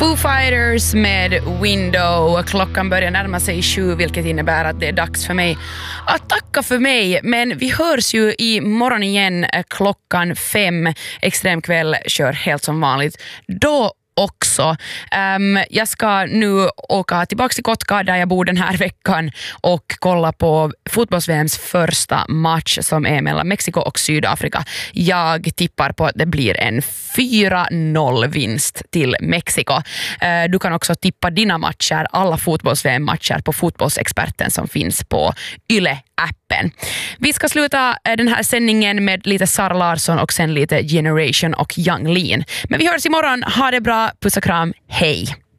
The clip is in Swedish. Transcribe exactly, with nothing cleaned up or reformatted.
Foo Fighters med Window. Klockan börjar närma sig sju, vilket innebär att det är dags för mig att tacka för mig. Men vi hörs ju i morgon igen klockan fem. Extremkväll kör helt som vanligt då också. Um, jag ska nu åka tillbaka till Kotka där jag bor den här veckan och kolla på fotbolls-V M:s första match som är mellan Mexiko och Sydafrika. Jag tippar på att det blir en fyra noll vinst till Mexiko. Uh, du kan också tippa dina matcher, alla fotbolls-V M-matcher på fotbollsexperten som finns på Yle-appen. Vi ska sluta den här sändningen med lite Sara Larsson och sen lite Generation och Young Lean. Men vi hörs imorgon. Ha det bra. Puss och kram. Hej!